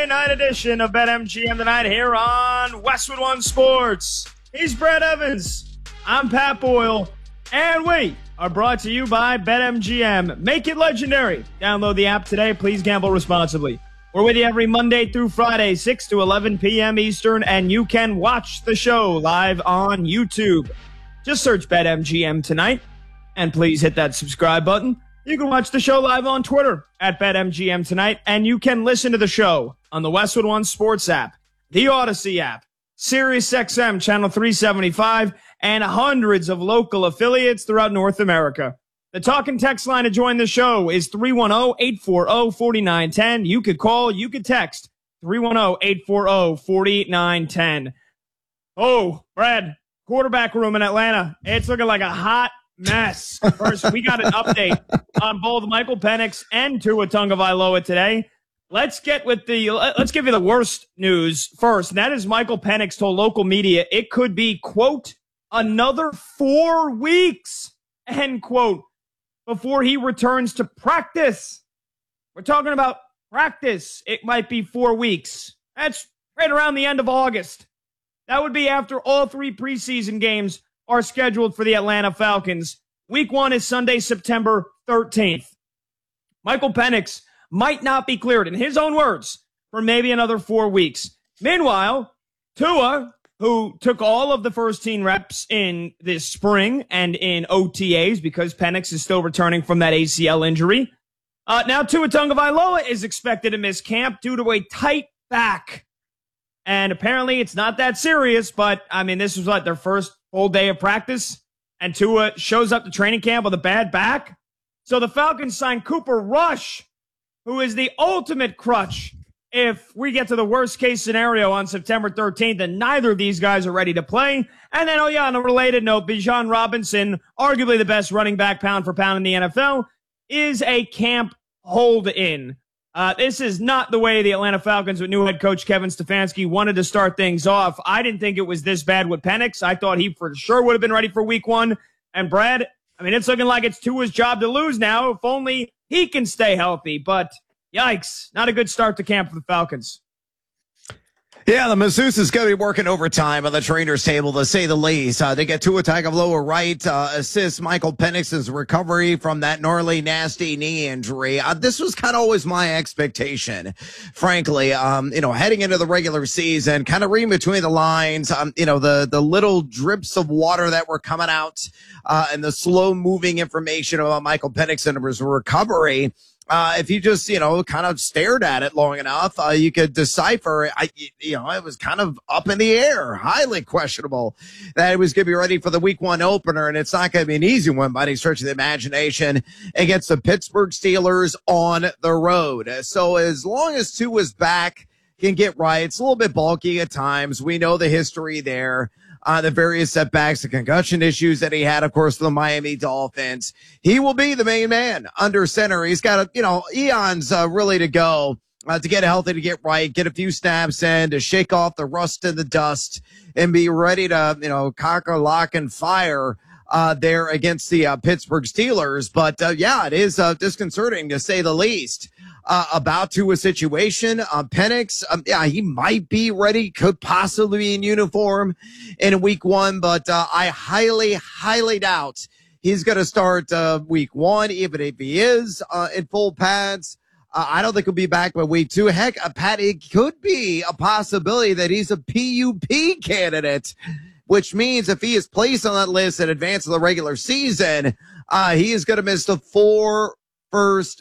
Night edition of BetMGM tonight here on Westwood One Sports. He's Brad Evans. I'm Pat Boyle. And we are brought to you by BetMGM. Make it legendary. Download the app today. Please gamble responsibly. We're with you every Monday through Friday, 6 to 11 p.m. Eastern, and you can watch the show live on YouTube. Just search BetMGM tonight, and please hit that subscribe button. You can watch the show live on Twitter at BetMGM tonight, and you can listen to the show on the Westwood One Sports app, the Odyssey app, SiriusXM Channel 375, and hundreds of local affiliates throughout North America. The talk and text line to join the show is 310-840-4910. You could call, you could text 310-840-4910. Oh, Brad, quarterback room in Atlanta. It's looking like a hot mess. First, we got an update on both Michael Penix and Tua Tagovailoa today. Let's give you the worst news first. And that is Michael Penix told local media it could be, quote, another 4 weeks, end quote, before he returns to practice. We're talking about practice. It might be 4 weeks. That's right around the end of August. That would be after all 3 preseason games are scheduled for the Atlanta Falcons. Week 1 is Sunday, September 13th. Michael Penix might not be cleared, in his own words, for maybe another 4 weeks. Meanwhile, Tua, who took all of the first team reps in this spring and in OTAs because Penix is still returning from that ACL injury. Now Tua Tagovailoa is expected to miss camp due to a tight back. And apparently it's not that serious, but, I mean, this was like their first full day of practice, and Tua shows up to training camp with a bad back. So the Falcons signed Cooper Rush, who is the ultimate crutch if we get to the worst-case scenario on September 13th and neither of these guys are ready to play. And then, on a related note, Bijan Robinson, arguably the best running back pound for pound in the NFL, is a camp hold-in. This is not the way the Atlanta Falcons with new head coach Kevin Stefanski wanted to start things off. I didn't think it was this bad with Penix. I thought he for sure would have been ready for week 1. And Brad, I mean, it's looking like it's Tua's job to lose now, if only he can stay healthy. But yikes, not a good start to camp for the Falcons. Yeah, the masseuse is going to be working overtime on the trainer's table, to say the least. To get Tua Tagovailoa right, assist Michael Penix's recovery from that gnarly, nasty knee injury. This was kind of always my expectation, frankly. Heading into the regular season, kind of reading between the lines, the little drips of water that were coming out, and the slow-moving information about Michael Penix and his recovery. If you just, kind of stared at it long enough, you could decipher it was kind of up in the air, highly questionable that it was going to be ready for the week 1 opener. And it's not going to be an easy one by any stretch of the imagination against the Pittsburgh Steelers on the road. So as long as Tua's back, can get right, it's a little bit bulky at times. We know the history there. The various setbacks, the concussion issues that he had, of course, for the Miami Dolphins. He will be the main man under center. He's got, eons really to go to get healthy, to get right, get a few snaps in, to shake off the rust and the dust, and be ready to, cock a lock and fire there against the Pittsburgh Steelers. But, it is disconcerting, to say the least. About to a situation. Penix, he might be ready, could possibly be in uniform in week 1, but I highly, highly doubt he's going to start week 1, even if he is in full pads. I don't think he'll be back by week 2. Heck, Pat, it could be a possibility that he's a PUP candidate, which means if he is placed on that list in advance of the regular season, he is going to miss the 4 first